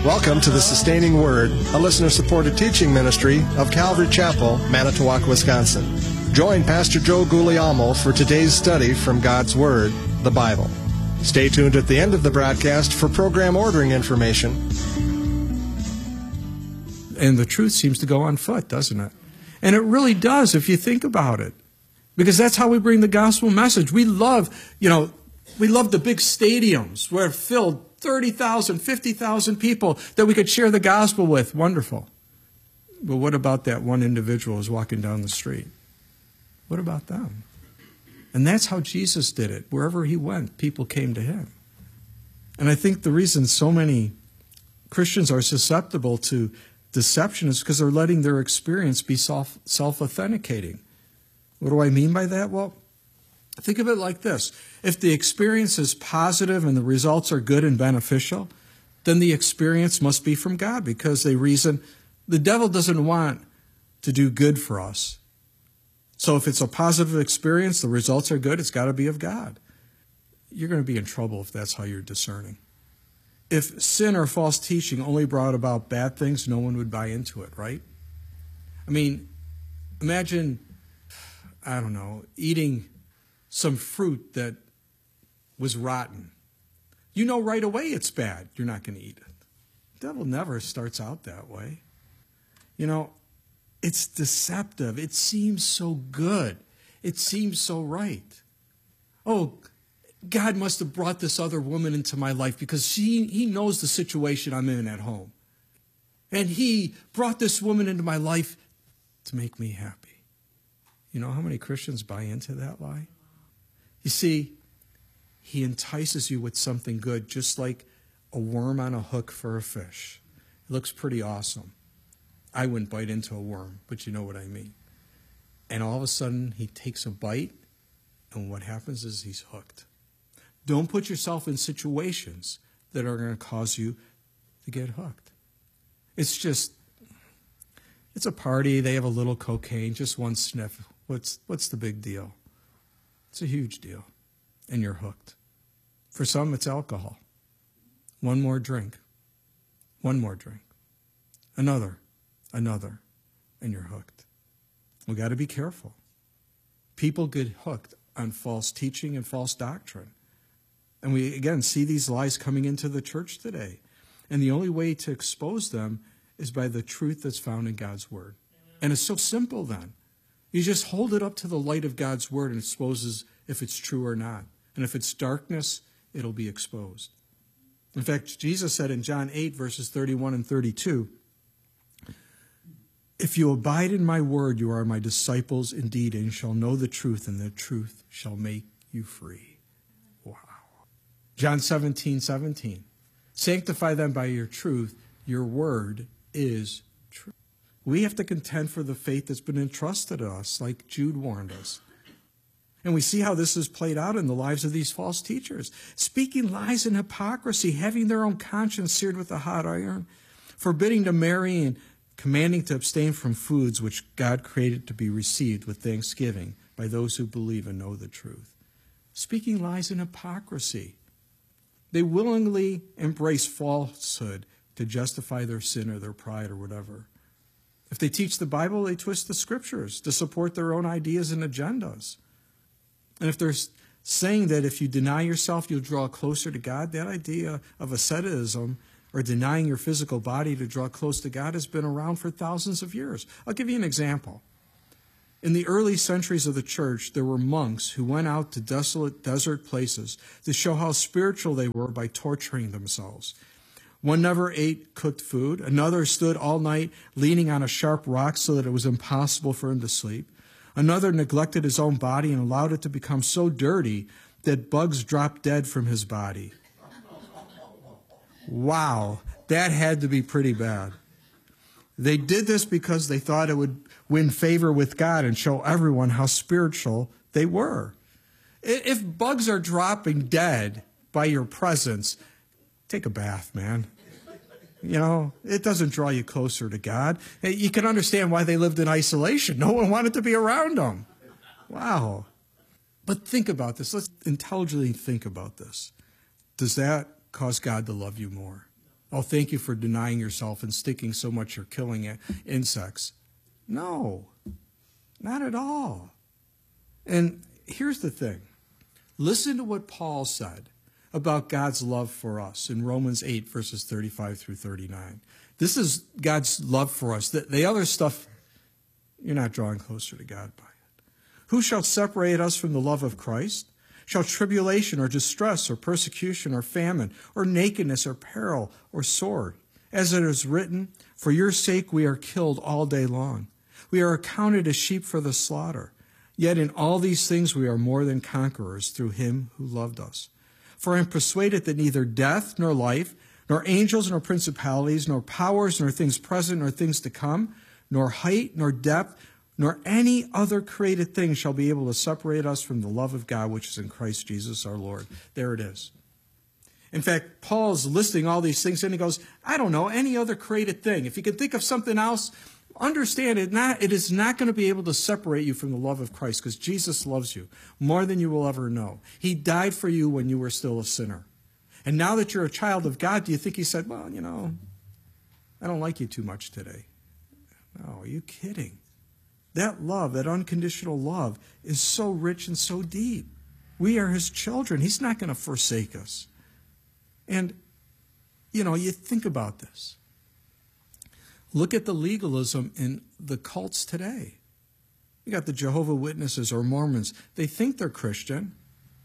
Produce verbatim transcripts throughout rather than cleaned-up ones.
Welcome to the Sustaining Word, a listener-supported teaching ministry of Calvary Chapel, Manitowoc, Wisconsin. Join Pastor Joe Guglielmo for today's study from God's Word, the Bible. Stay tuned at the end of the broadcast for program ordering information. And the truth seems to go on foot, doesn't it? And it really does if you think about it. Because that's how we bring the gospel message. We love, you know, we love the big stadiums where filled thirty thousand, fifty thousand people that we could share the gospel with. Wonderful. But what about that one individual who's walking down the street? What about them? And that's how Jesus did it. Wherever he went, people came to him. And I think the reason so many Christians are susceptible to deception is because they're letting their experience be self, self-authenticating. What do I mean by that? Well, think of it like this. If the experience is positive and the results are good and beneficial, then the experience must be from God, because they reason the devil doesn't want to do good for us. So if it's a positive experience, the results are good, it's got to be of God. You're going to be in trouble if that's how you're discerning. If sin or false teaching only brought about bad things, no one would buy into it, right? I mean, imagine, I don't know, eating some fruit that was rotten. You know right away it's bad. You're not going to eat it. The devil never starts out that way. You know, it's deceptive. It seems so good. It seems so right. Oh, God must have brought this other woman into my life because she, he knows the situation I'm in at home. And he brought this woman into my life to make me happy. You know how many Christians buy into that lie? You see, he entices you with something good, just like a worm on a hook for a fish. It looks pretty awesome. I wouldn't bite into a worm, but you know what I mean. And all of a sudden, he takes a bite, and what happens is he's hooked. Don't put yourself in situations that are going to cause you to get hooked. It's just, it's a party. They have a little cocaine, just one sniff. What's, what's the big deal? It's a huge deal, and you're hooked. For some, it's alcohol. One more drink, one more drink, another, another, and you're hooked. We've got to be careful. People get hooked on false teaching and false doctrine. And we, again, see these lies coming into the church today. And the only way to expose them is by the truth that's found in God's Word. And it's so simple then. You just hold it up to the light of God's Word and it exposes if it's true or not. And if it's darkness, it'll be exposed. In fact, Jesus said in John eight, verses thirty-one and thirty-two, "If you abide in my word, you are my disciples indeed, and you shall know the truth, and the truth shall make you free." Wow. John seventeen, seventeen, "Sanctify them by your truth. Your word is truth." We have to contend for the faith that's been entrusted to us, like Jude warned us. And we see how this is played out in the lives of these false teachers. Speaking lies and hypocrisy, having their own conscience seared with a hot iron, forbidding to marry and commanding to abstain from foods which God created to be received with thanksgiving by those who believe and know the truth. Speaking lies and hypocrisy. They willingly embrace falsehood to justify their sin or their pride or whatever. If they teach the Bible, they twist the scriptures to support their own ideas and agendas. And if they're saying that if you deny yourself, you'll draw closer to God, that idea of asceticism or denying your physical body to draw close to God has been around for thousands of years. I'll give you an example. In the early centuries of the church, there were monks who went out to desolate desert places to show how spiritual they were by torturing themselves. One never ate cooked food. Another stood all night leaning on a sharp rock so that it was impossible for him to sleep. Another neglected his own body and allowed it to become so dirty that bugs dropped dead from his body. Wow, that had to be pretty bad. They did this because they thought it would win favor with God and show everyone how spiritual they were. If bugs are dropping dead by your presence, take a bath, man. You know, it doesn't draw you closer to God. You can understand why they lived in isolation. No one wanted to be around them. Wow. But think about this. Let's intelligently think about this. Does that cause God to love you more? Oh, thank you for denying yourself and sticking so much you're killing insects. No, not at all. And here's the thing. Listen to what Paul said about God's love for us in Romans eight, verses thirty-five through thirty-nine. This is God's love for us. The, the other stuff, you're not drawing closer to God by it. Who shall separate us from the love of Christ? Shall tribulation or distress or persecution or famine or nakedness or peril or sword? As it is written, for your sake we are killed all day long. We are accounted as sheep for the slaughter. Yet in all these things we are more than conquerors through him who loved us. For I am persuaded that neither death nor life, nor angels nor principalities, nor powers, nor things present, nor things to come, nor height, nor depth, nor any other created thing shall be able to separate us from the love of God which is in Christ Jesus our Lord. There it is. In fact, Paul's listing all these things, and he goes, I don't know, any other created thing. If you can think of something else, understand it, not, it is not going to be able to separate you from the love of Christ, because Jesus loves you more than you will ever know. He died for you when you were still a sinner. And now that you're a child of God, do you think he said, well, you know, I don't like you too much today? No, are you kidding? That love, that unconditional love, is so rich and so deep. We are his children. He's not going to forsake us. And, you know, you think about this. Look at the legalism in the cults today. You got the Jehovah's Witnesses or Mormons. They think they're Christian,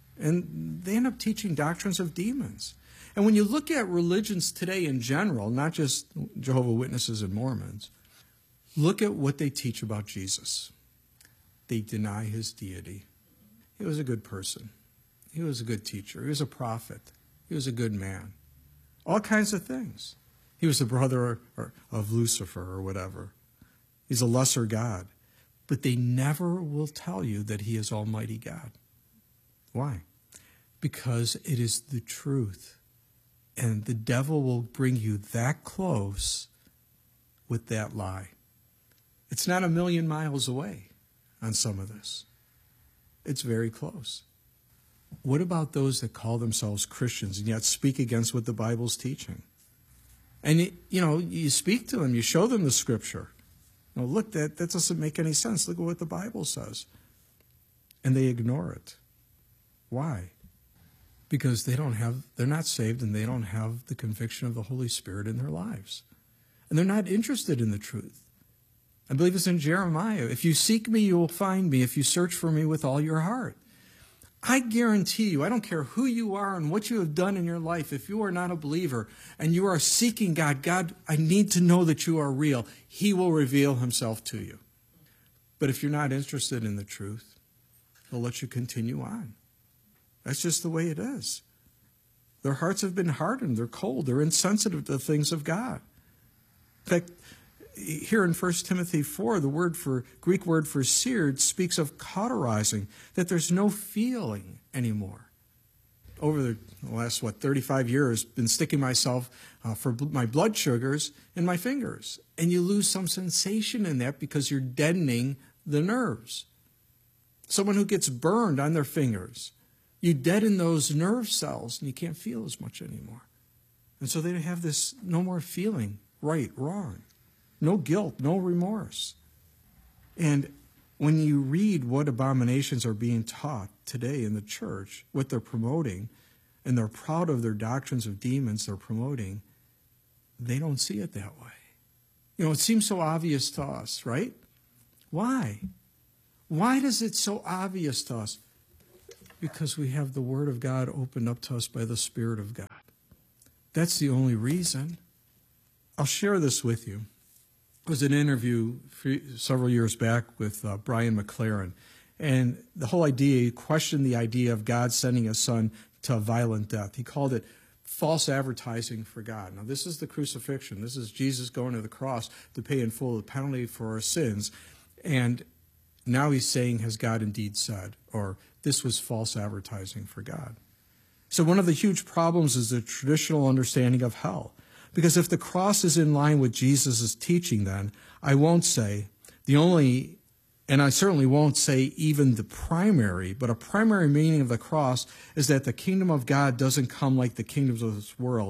and they end up teaching doctrines of demons. And when you look at religions today in general, not just Jehovah's Witnesses and Mormons, look at what they teach about Jesus. They deny his deity. He was a good person. He was a good teacher. He was a prophet. He was a good man. All kinds of things. He was the brother of Lucifer or whatever. He's a lesser god. But they never will tell you that he is Almighty God. Why? Because it is the truth. And the devil will bring you that close with that lie. It's not a million miles away on some of this. It's very close. What about those that call themselves Christians and yet speak against what the Bible's teaching? And, you, you know, you speak to them, you show them the Scripture. You know, look, that, that doesn't make any sense. Look at what the Bible says. And they ignore it. Why? Because they don't have, they're not saved and they don't have the conviction of the Holy Spirit in their lives. And they're not interested in the truth. I believe it's in Jeremiah. If you seek me, you will find me if you search for me with all your heart. I guarantee you, I don't care who you are and what you have done in your life, if you are not a believer and you are seeking God, God, I need to know that you are real. He will reveal himself to you. But if you're not interested in the truth, he'll let you continue on. That's just the way it is. Their hearts have been hardened. They're cold. They're insensitive to the things of God. In fact, here in First Timothy four, the word for Greek word for seared speaks of cauterizing, that there's no feeling anymore. Over the last, what, thirty-five years, been sticking myself uh, for my blood sugars in my fingers. And you lose some sensation in that because you're deadening the nerves. Someone who gets burned on their fingers, you deaden those nerve cells and you can't feel as much anymore. And so they have this no more feeling, right, wrong. No guilt, no remorse. And when you read what abominations are being taught today in the church, what they're promoting, and they're proud of their doctrines of demons they're promoting, they don't see it that way. You know, it seems so obvious to us, right? Why? Why does it so obvious to us? Because we have the Word of God opened up to us by the Spirit of God. That's the only reason. I'll share this with you. It was an interview several years back with uh, Brian McLaren. And the whole idea, he questioned the idea of God sending his son to a violent death. He called it false advertising for God. Now, this is the crucifixion. This is Jesus going to the cross to pay in full the penalty for our sins. And now he's saying, has God indeed said? Or this was false advertising for God. So one of the huge problems is the traditional understanding of hell. Because if the cross is in line with Jesus' teaching, then I won't say the only, and I certainly won't say even the primary, but a primary meaning of the cross is that the kingdom of God doesn't come like the kingdoms of this world.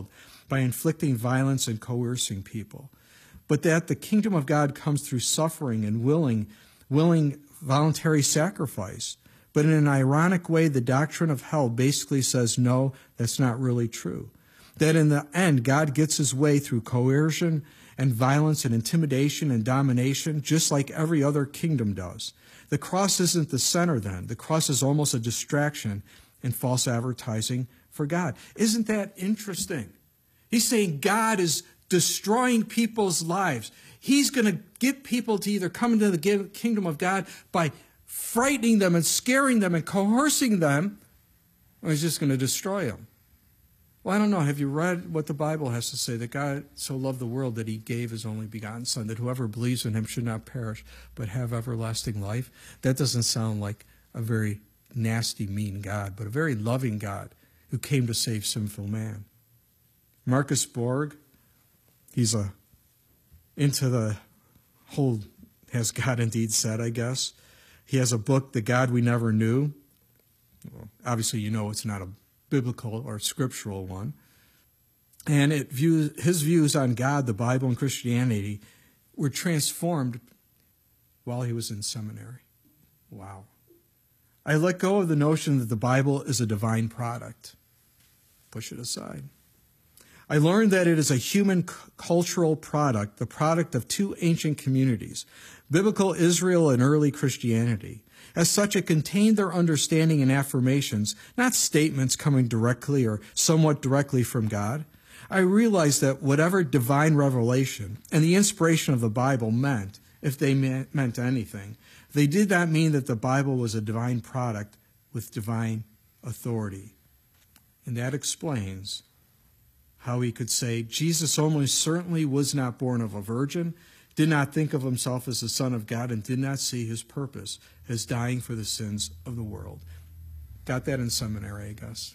by inflicting violence and coercing people, but that the kingdom of God comes through suffering and willing, willing voluntary sacrifice. But in an ironic way, the doctrine of hell basically says, no, that's not really true. That in the end, God gets his way through coercion and violence and intimidation and domination, just like every other kingdom does. The cross isn't the center then. The cross is almost a distraction and false advertising for God. Isn't that interesting? He's saying God is destroying people's lives. He's going to get people to either come into the kingdom of God by frightening them and scaring them and coercing them, or he's just going to destroy them. Well, I don't know. Have you read what the Bible has to say? That God so loved the world that he gave his only begotten Son, that whoever believes in him should not perish, but have everlasting life. That doesn't sound like a very nasty, mean God, but a very loving God who came to save sinful man. Marcus Borg, he's a into the whole, has God indeed said, I guess. He has a book, The God We Never Knew. Well, obviously, you know it's not a biblical or scriptural one. And it views, his views on God, the Bible, and Christianity were transformed while he was in seminary. Wow. I let go of the notion that the Bible is a divine product. Push it aside. I learned that it is a human c- cultural product, the product of two ancient communities, biblical Israel and early Christianity. As such, it contained their understanding and affirmations, not statements coming directly or somewhat directly from God. I realized that whatever divine revelation and the inspiration of the Bible meant, if they meant anything, they did not mean that the Bible was a divine product with divine authority. And that explains how he could say, Jesus almost certainly was not born of a virgin, did not think of himself as the Son of God, and did not see his purpose as dying for the sins of the world. Got that in seminary, I guess.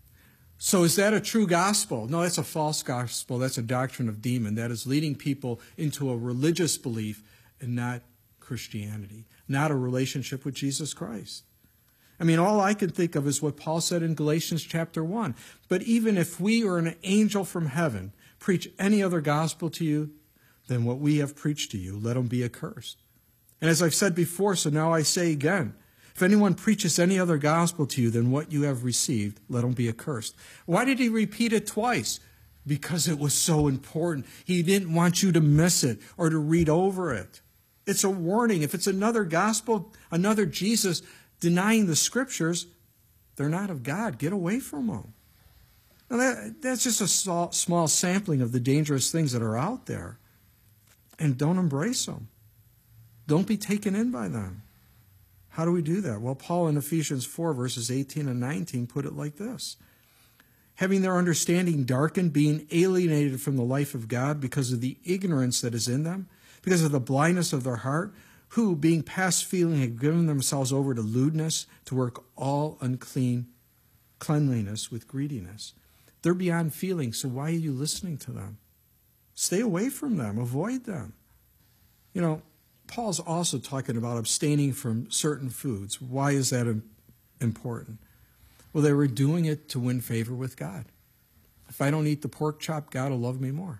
So is that a true gospel? No, that's a false gospel. That's a doctrine of demon. That is leading people into a religious belief and not Christianity, not a relationship with Jesus Christ. I mean, all I can think of is what Paul said in Galatians chapter one. But even if we or an angel from heaven preach any other gospel to you than what we have preached to you, let him be accursed. And as I've said before, so now I say again, if anyone preaches any other gospel to you than what you have received, let him be accursed. Why did he repeat it twice? Because it was so important. He didn't want you to miss it or to read over it. It's a warning. If it's another gospel, another Jesus denying the scriptures, they're not of God. Get away from them. Now that, that's just a small, small sampling of the dangerous things that are out there. And don't embrace them. Don't be taken in by them. How do we do that? Well, Paul in Ephesians four, verses eighteen and nineteen put it like this. Having their understanding darkened, being alienated from the life of God because of the ignorance that is in them, because of the blindness of their heart, who, being past feeling, have given themselves over to lewdness, to work all unclean cleanliness with greediness. They're beyond feeling, so why are you listening to them? Stay away from them. Avoid them. You know, Paul's also talking about abstaining from certain foods. Why is that important? Well, they were doing it to win favor with God. If I don't eat the pork chop, God will love me more.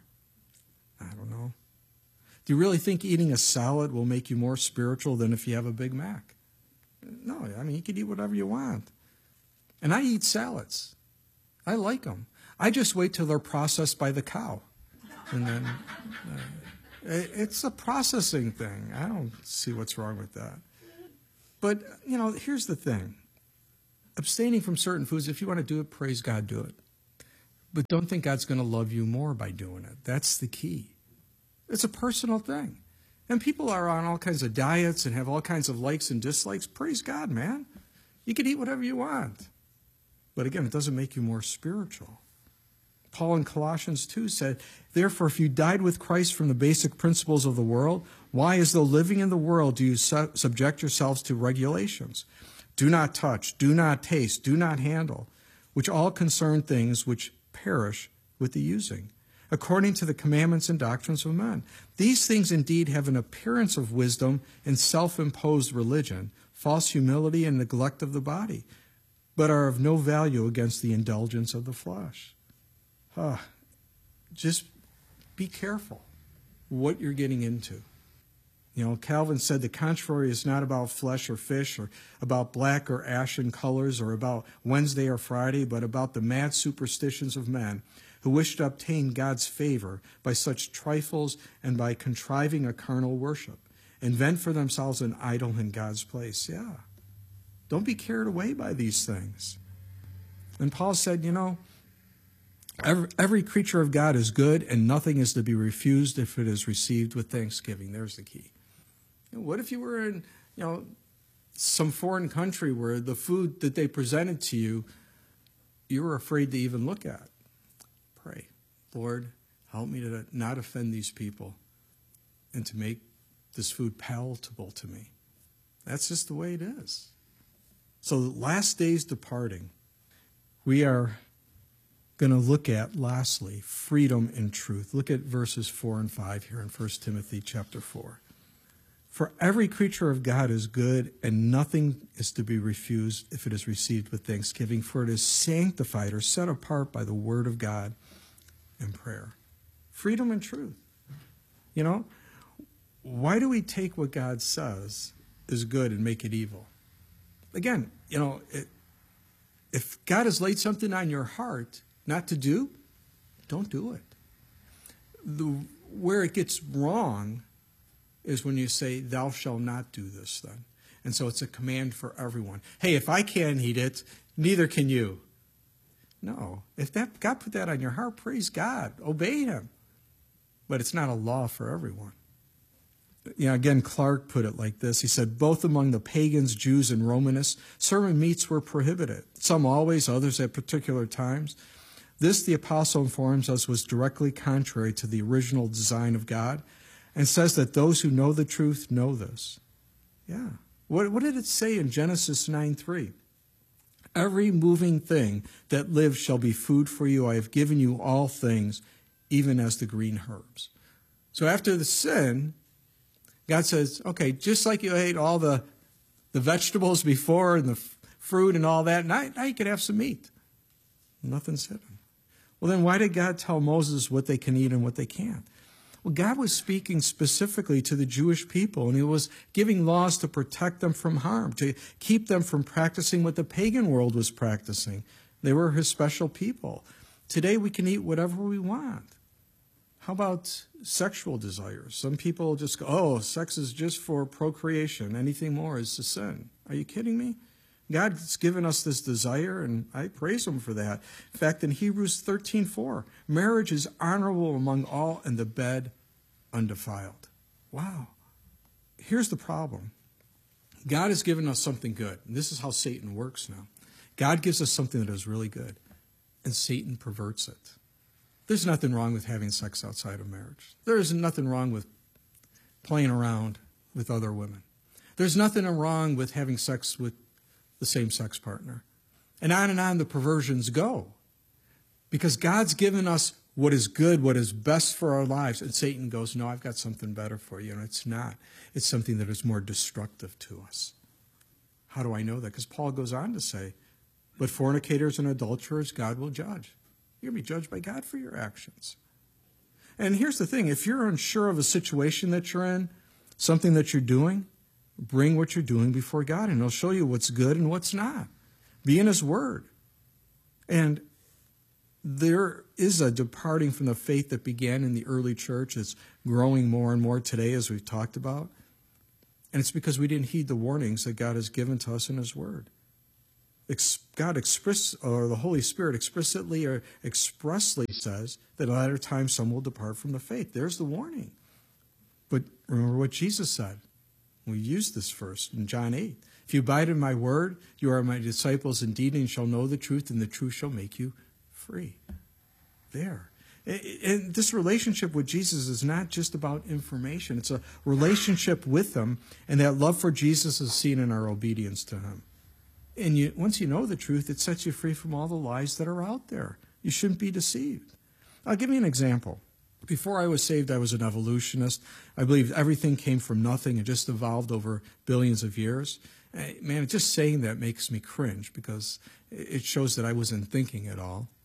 I don't know. Do you really think eating a salad will make you more spiritual than if you have a Big Mac? No, I mean, you can eat whatever you want. And I eat salads. I like them. I just wait till they're processed by the cow. And then uh, it's a processing thing. I don't see what's wrong with that. But, you know, here's the thing. Abstaining from certain foods, if you want to do it, praise God, do it. But don't think God's going to love you more by doing it. That's the key. It's a personal thing. And people are on all kinds of diets and have all kinds of likes and dislikes. Praise God, man. You can eat whatever you want. But again, it doesn't make you more spiritual. Paul in Colossians two said, therefore, if you died with Christ from the basic principles of the world, why, as though living in the world, do you su- subject yourselves to regulations? Do not touch, do not taste, do not handle, which all concern things which perish with the using, according to the commandments and doctrines of men. These things indeed have an appearance of wisdom and self-imposed religion, false humility and neglect of the body, but are of no value against the indulgence of the flesh. Ah, just be careful what you're getting into. You know, Calvin said the contrary is not about flesh or fish or about black or ashen colors or about Wednesday or Friday, but about the mad superstitions of men who wish to obtain God's favor by such trifles and by contriving a carnal worship, invent for themselves an idol in God's place. Yeah. Don't be carried away by these things. And Paul said, you know, every, every creature of God is good and nothing is to be refused if it is received with thanksgiving. There's the key. What if you were in, you know, some foreign country where the food that they presented to you, you were afraid to even look at? Pray, Lord, help me to not offend these people and to make this food palatable to me. That's just the way it is. So last days departing, we are going to look at, lastly, freedom in truth. Look at verses four and five here in First Timothy chapter four. For every creature of God is good, and nothing is to be refused if it is received with thanksgiving, for it is sanctified or set apart by the word of God and prayer. Freedom and truth. You know, why do we take what God says is good and make it evil? Again, you know, it, if God has laid something on your heart not to do, don't do it. The, where it gets wrong is when you say, thou shalt not do this then. And so it's a command for everyone. Hey, if I can't eat it, neither can you. No. If that God put that on your heart, praise God. Obey him. But it's not a law for everyone. You know, again, Clark put it like this. He said, both among the pagans, Jews, and Romanists, certain meats were prohibited. Some always, others at particular times. This, the apostle informs us, was directly contrary to the original design of God, and says that those who know the truth know this. Yeah. What, what did it say in Genesis nine three? Every moving thing that lives shall be food for you. I have given you all things, even as the green herbs. So after the sin, God says, okay, just like you ate all the, the vegetables before and the f- fruit and all that, now, now you can have some meat. Nothing's hidden. Well, then why did God tell Moses what they can eat and what they can't? Well, God was speaking specifically to the Jewish people, and he was giving laws to protect them from harm, to keep them from practicing what the pagan world was practicing. They were his special people. Today we can eat whatever we want. How about sexual desires? Some people just go, oh, sex is just for procreation. Anything more is a sin. Are you kidding me? God's given us this desire, and I praise him for that. In fact, in Hebrews thirteen four, marriage is honorable among all, and the bed undefiled. Wow. Here's the problem. God has given us something good. And this is how Satan works now. God gives us something that is really good, and Satan perverts it. There's nothing wrong with having sex outside of marriage. There is nothing wrong with playing around with other women. There's nothing wrong with having sex with the same-sex partner. And on and on the perversions go. Because God's given us what is good, what is best for our lives. And Satan goes, no, I've got something better for you. And it's not. It's something that is more destructive to us. How do I know that? Because Paul goes on to say, but fornicators and adulterers, God will judge. You're going to be judged by God for your actions. And here's the thing. If you're unsure of a situation that you're in, something that you're doing, bring what you're doing before God, and he'll show you what's good and what's not. Be in his word. And there is a departing from the faith that began in the early church. It's growing more and more today, as we've talked about. And it's because we didn't heed the warnings that God has given to us in his word. God express, or the Holy Spirit explicitly or expressly says that at a latter time some will depart from the faith. There's the warning. But remember what Jesus said. We used this first in John eight. If you abide in my word, you are my disciples indeed, and you shall know the truth, and the truth shall make you free. There. And this relationship with Jesus is not just about information. It's a relationship with him, and that love for Jesus is seen in our obedience to him. And you, once you know the truth, it sets you free from all the lies that are out there. You shouldn't be deceived. I'll give you an example. Before I was saved, I was an evolutionist. I believed everything came from nothing and just evolved over billions of years. Man, just saying that makes me cringe because it shows that I wasn't thinking at all.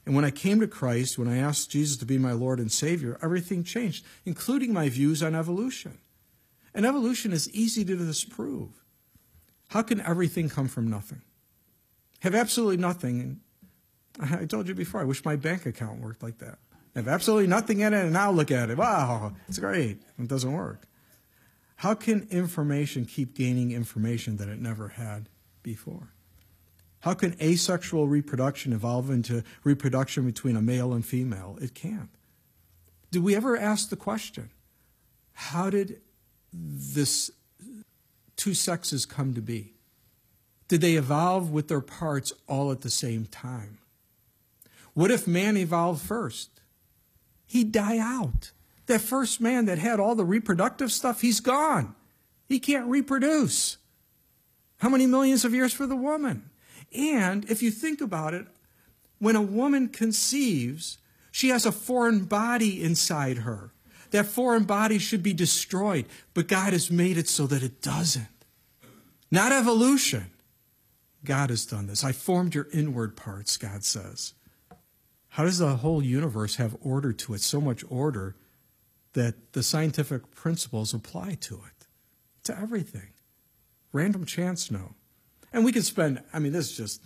And when I came to Christ, when I asked Jesus to be my Lord and Savior, everything changed, including my views on evolution. And evolution is easy to disprove. How can everything come from nothing? Have absolutely nothing. I told you before, I wish my bank account worked like that. Have absolutely nothing in it, and now look at it. Wow, it's great. It doesn't work. How can information keep gaining information that it never had before? How can asexual reproduction evolve into reproduction between a male and female? It can't. Did we ever ask the question, how did this two sexes come to be? Did they evolve with their parts all at the same time? What if man evolved first? He'd die out. That first man that had all the reproductive stuff, he's gone. He can't reproduce. How many millions of years for the woman? And if you think about it, when a woman conceives, she has a foreign body inside her. That foreign body should be destroyed, but God has made it so that it doesn't. Not evolution. God has done this. I formed your inward parts, God says. How does the whole universe have order to it? So much order that the scientific principles apply to it. To everything. Random chance, no. And we could spend, I mean, this is just,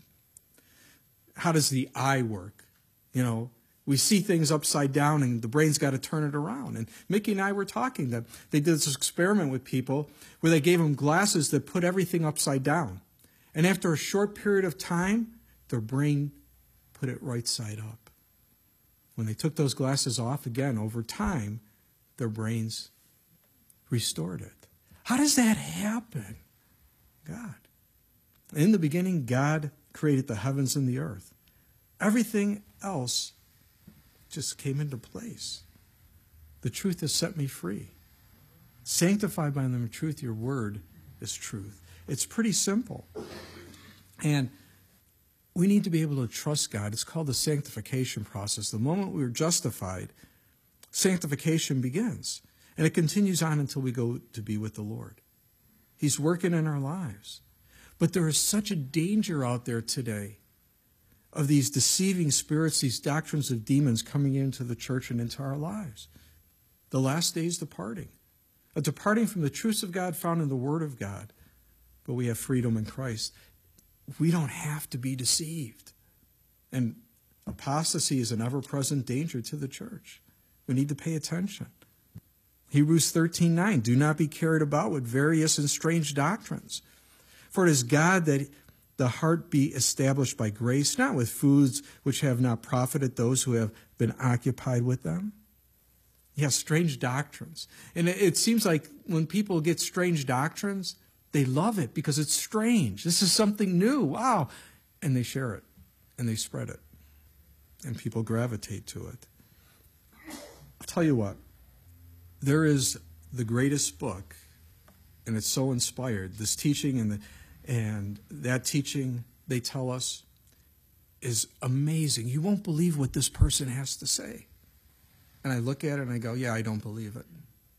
how does the eye work? You know, we see things upside down and the brain's got to turn it around. And Mickey and I were talking that they did this experiment with people where they gave them glasses that put everything upside down. And after a short period of time, their brain put it right side up. When they took those glasses off, again, over time, their brains restored it. How does that happen? God. In the beginning, God created the heavens and the earth. Everything else just came into place. The truth has set me free. Sanctified by the truth, your word is truth. It's pretty simple. And we need to be able to trust God. It's called the sanctification process. The moment we are justified, sanctification begins. And it continues on until we go to be with the Lord. He's working in our lives. But there is such a danger out there today of these deceiving spirits, these doctrines of demons coming into the church and into our lives. The last days departing. A departing from the truths of God found in the Word of God. But we have freedom in Christ. We don't have to be deceived. And apostasy is an ever-present danger to the church. We need to pay attention. Hebrews thirteen nine, do not be carried about with various and strange doctrines. For it is God that the heart be established by grace, not with foods which have not profited those who have been occupied with them. Yeah, strange doctrines. And it seems like when people get strange doctrines, they love it because it's strange. This is something new. Wow. And they share it. And they spread it. And people gravitate to it. I'll tell you what. There is the greatest book, and it's so inspired. This teaching and the, and that teaching, they tell us, is amazing. You won't believe what this person has to say. And I look at it and I go, yeah, I don't believe it.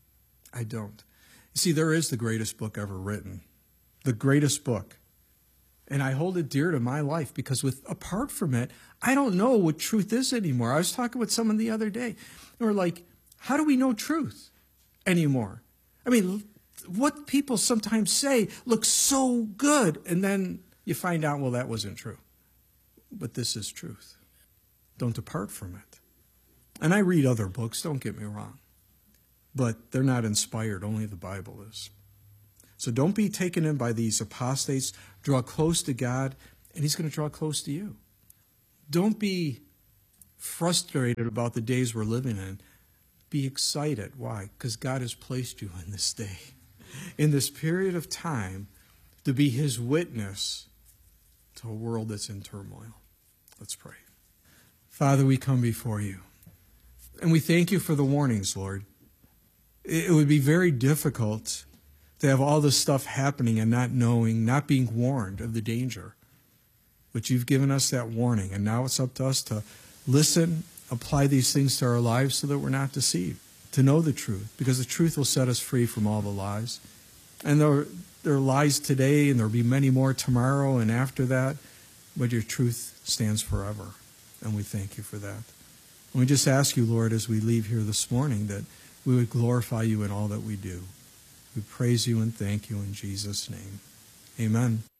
I don't. You see, there is the greatest book ever written. The greatest book. And I hold it dear to my life because with apart from it, I don't know what truth is anymore. I was talking with someone the other day. They were like, how do we know truth anymore? I mean, what people sometimes say looks so good. And then you find out, well, that wasn't true. But this is truth. Don't depart from it. And I read other books, don't get me wrong. But they're not inspired, only the Bible is. So don't be taken in by these apostates. Draw close to God, and He's going to draw close to you. Don't be frustrated about the days we're living in. Be excited. Why? Because God has placed you in this day, in this period of time, to be His witness to a world that's in turmoil. Let's pray. Father, we come before you, and we thank you for the warnings, Lord. It would be very difficult to have all this stuff happening and not knowing, not being warned of the danger. But you've given us that warning, and now it's up to us to listen, apply these things to our lives so that we're not deceived, to know the truth, because the truth will set us free from all the lies. And there, there are lies today, and there will be many more tomorrow and after that, but your truth stands forever. and we thank you for that. And we just ask you, Lord, as we leave here this morning, that we would glorify you in all that we do. We praise you and thank you in Jesus' name. Amen.